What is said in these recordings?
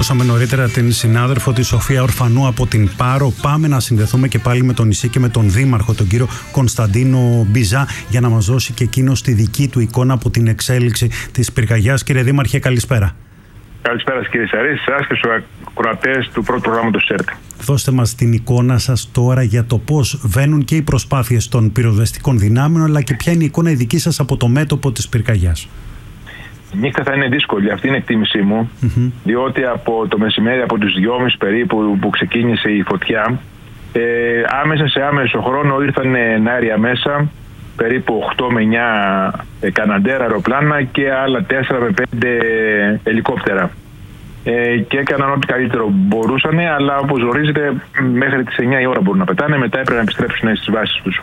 Ακούσαμε νωρίτερα την συνάδελφο τη Σοφία Ορφανού από την Πάρο. Πάμε να συνδεθούμε και πάλι με το νησί και με τον δήμαρχο, τον κύριο Κωνσταντίνο Μπιζά, για να μας δώσει και εκείνος τη δική του εικόνα από την εξέλιξη της πυρκαγιάς. Κύριε Δήμαρχε, καλησπέρα. Καλησπέρα κύριε Σαρή, σε εσάς και στους ακροατές του πρώτου προγράμματος ΣΕΡΤ. Δώστε μας την εικόνα σας τώρα για το πώς βαίνουν και οι προσπάθειες των πυροσβεστικών δυνάμεων, αλλά και ποια είναι η εικόνα η δική σας από το μέτωπο της πυρκαγιάς. Η νύχτα θα είναι δύσκολη, αυτή είναι η εκτίμησή μου, διότι από το μεσημέρι, από τις 2.30 περίπου που ξεκίνησε η φωτιά, άμεσα σε άμεσο χρόνο ήρθαν αέρια μέσα, περίπου 8 με 9 καναντέρα αεροπλάνα και άλλα 4 με 5 ελικόπτερα. Και έκαναν ό,τι καλύτερο μπορούσαν, αλλά όπως γνωρίζετε, μέχρι τις 9 η ώρα μπορούν να πετάνε, μετά έπρεπε να επιστρέψουν στις βάσεις τους.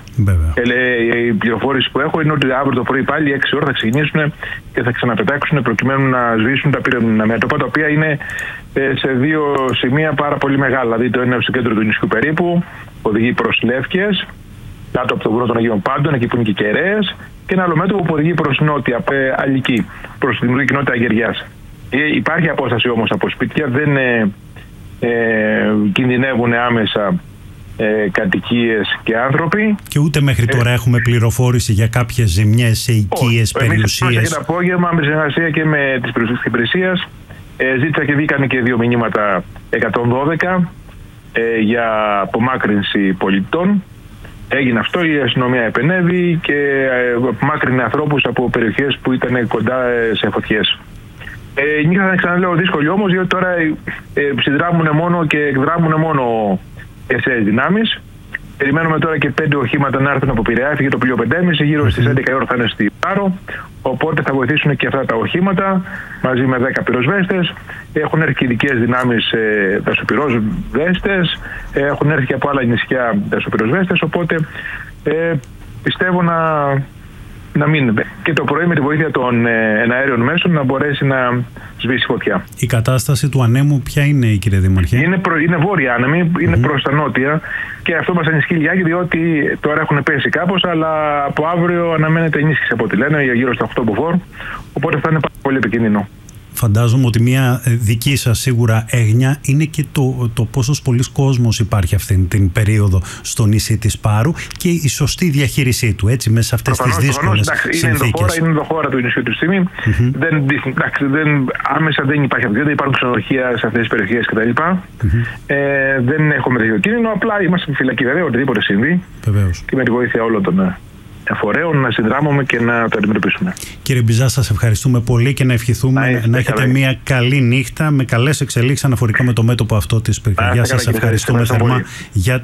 Η πληροφόρηση που έχω είναι ότι αύριο το πρωί πάλι 6 ώρα θα ξεκινήσουν και θα ξαναπετάξουν προκειμένου να σβήσουν τα πυρηνικά μέτωπα, τα οποία είναι σε δύο σημεία πάρα πολύ μεγάλα. Δηλαδή, το ένα στο κέντρο του νησιού περίπου, οδηγεί προς Λεύκες, κάτω από τον βουνό των Αγίων Πάντων, εκεί που είναι και οι Κεραίες, και ένα άλλο μέτωπο που οδηγεί προς νότια, από Αλική, προς την δημιουργική κοινότητα Αγεριάς. Υπάρχει απόσταση όμως από σπίτια, δεν κινδυνεύουν άμεσα κατοικίες και άνθρωποι. Και ούτε μέχρι τώρα έχουμε πληροφόρηση για κάποιες ζημιές σε οικίες περιουσίες. Εμείς το απόγευμα, με συνεργασία και με τις περιουσίες της υπηρεσίας, ζήτησα και βγήκαν και 2 μηνύματα 112 για απομάκρυνση πολιτών. Έγινε αυτό, η αστυνομία επενέβη και απομάκρυνε ανθρώπους από περιοχές που ήταν κοντά σε φωτιές. Νύχτα, ξαναλέω, δύσκολη όμως, διότι τώρα συνδράμουν μόνο και εκδράμουν μόνο εσές δυνάμεις. Περιμένουμε τώρα και 5 οχήματα να έρθουν από Πειραιά, έφυγε το πλοίο 5.30, γύρω στις 11 η ώρα θα είναι στη Πάρο. Οπότε θα βοηθήσουν και αυτά τα οχήματα μαζί με 10 πυροσβέστες. Έχουν έρθει και ειδικές δυνάμεις δασοπυροσβέστες, έχουν έρθει και από άλλα νησιά δασοπυροσβέστες. Οπότε πιστεύω να μην και το πρωί με τη βοήθεια των εναέριων μέσων να μπορέσει να σβήσει φωτιά. Η κατάσταση του ανέμου ποια είναι, κύριε Δήμαρχε? Είναι βόρεια άνεμη, είναι προς τα νότια, και αυτό μας ανησυχεί λιγάκι, διότι τώρα έχουν πέσει κάπως, αλλά από αύριο αναμένεται ενίσχυση από ό,τι λένε, για γύρω στα 8 μποφόρ, οπότε θα είναι πάρα πολύ επικίνδυνο. Φαντάζομαι ότι μια δική σας σίγουρα έγνοια είναι και το πόσος πολλής κόσμος υπάρχει αυτή την περίοδο στο νησί της Πάρου και η σωστή διαχείρισή του, έτσι, μέσα σε αυτές τις δύσκολες συνθήκες. Είναι ενδοχώρα του νησιού του στιγμή. Άμεσα δεν υπάρχει αυτή, δεν υπάρχουν ξενοδοχεία σε αυτές τις περιοχές κτλ. Δεν έχουμε τέτοιο κίνδυνο, απλά είμαστε φυλακοί, βέβαια, οτιδήποτε συμβεί. Βεβαίως. Και με τη βοήθεια όλων των φορέων να συνδράμουμε και να το αντιμετωπίσουμε. Κύριε Μπιζά, σας ευχαριστούμε πολύ και να ευχηθούμε να έχετε μια καλή νύχτα με καλές εξελίξεις αναφορικά με το μέτωπο αυτό της πυρκαγιάς. Σας ευχαριστούμε θερμά για